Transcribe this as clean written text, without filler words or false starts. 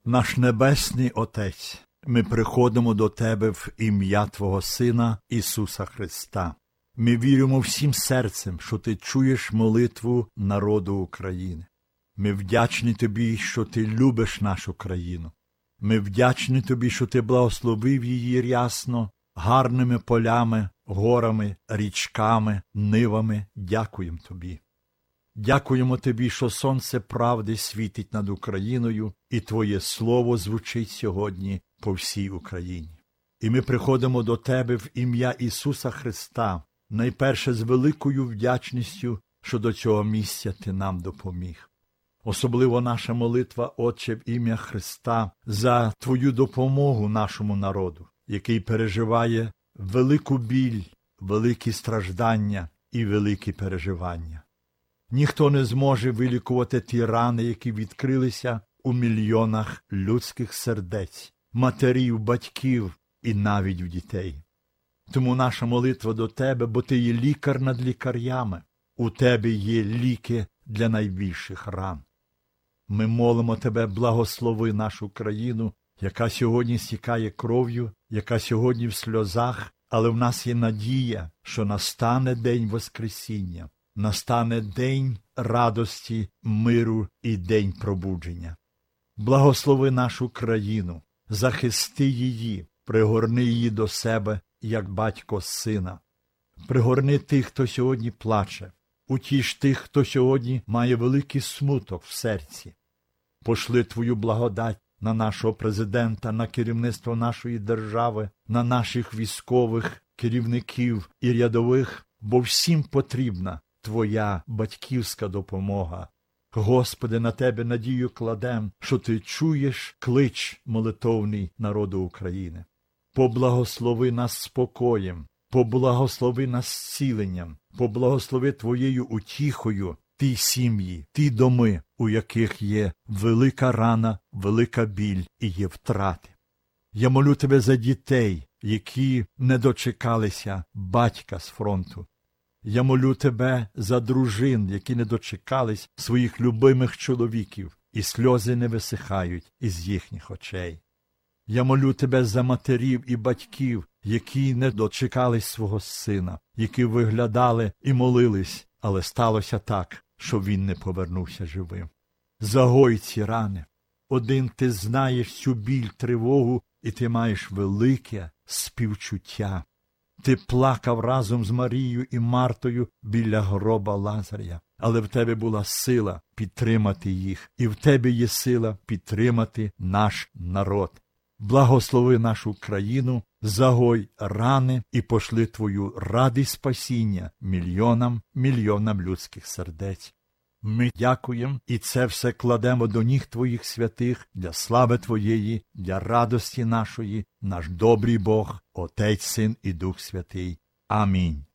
Наш Небесний Отець, ми приходимо до Тебе в ім'я Твого Сина Ісуса Христа. Ми віримо всім серцем, що Ти чуєш молитву народу України. Ми вдячні Тобі, що Ти любиш нашу країну. Ми вдячні Тобі, що Ти благословив її рясно, гарними полями, горами, річками, нивами. Дякуємо Тобі. Дякуємо Тобі, що сонце правди світить над Україною, і Твоє слово звучить сьогодні по всій Україні. І ми приходимо до Тебе в ім'я Ісуса Христа, найперше з великою вдячністю, що до цього місця Ти нам допоміг. Особливо наша молитва, Отче, в ім'я Христа, за Твою допомогу нашому народу, який переживає велику біль, великі страждання і великі переживання. Ніхто не зможе вилікувати ті рани, які відкрилися у мільйонах людських сердець, матерів, батьків і навіть в дітей. Тому наша молитва до Тебе, бо Ти є лікар над лікарями. У Тебе є ліки для найбільших ран. Ми молимо Тебе, благослови нашу країну, яка сьогодні стікає кров'ю, яка сьогодні в сльозах, але в нас є надія, що настане день Воскресіння, настане день радості, миру і день пробудження. Благослови нашу країну, захисти її, пригорни її до себе, як батько сина. Пригорни тих, хто сьогодні плаче, утіш тих, хто сьогодні має великий смуток в серці. Пошли Твою благодать на нашого президента, на керівництво нашої держави, на наших військових, керівників і рядових, бо всім потрібна Твоя батьківська допомога. Господи, на Тебе надію кладем, що Ти чуєш клич молитовний народу України. Поблагослови нас спокоєм, поблагослови нас зціленням, поблагослови Твоєю утіхою ті сім'ї, ті доми, у яких є велика рана, велика біль і є втрати. Я молю Тебе за дітей, які не дочекалися батька з фронту. Я молю Тебе за дружин, які не дочекались своїх любимих чоловіків, і сльози не висихають із їхніх очей. Я молю Тебе за матерів і батьків, які не дочекались свого сина, які виглядали і молились, але сталося так, що він не повернувся живим. Загой ці рани. Один Ти знаєш цю біль, тривогу, і Ти маєш велике співчуття. Ти плакав разом з Марією і Мартою біля гроба Лазаря, але в Тебе була сила підтримати їх, і в Тебе є сила підтримати наш народ. Благослови нашу країну, загой рани і пошли Твою радість спасіння мільйонам людських сердець. Ми дякуємо і це все кладемо до ніг Твоїх святих для слави Твоєї, для радості нашої, наш добрий Бог, Отець, Син і Дух Святий. Амінь.